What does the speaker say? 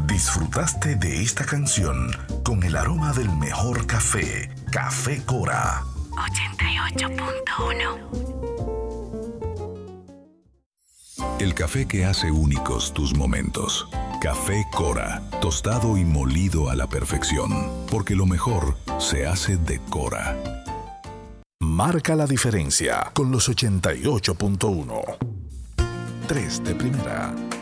Disfrutaste de esta canción con el aroma del mejor café, Café Cora. 88.1. El café que hace únicos tus momentos. Café Cora, tostado y molido a la perfección, porque lo mejor se hace de Cora. Marca la diferencia con los 88.1. 3 de primera.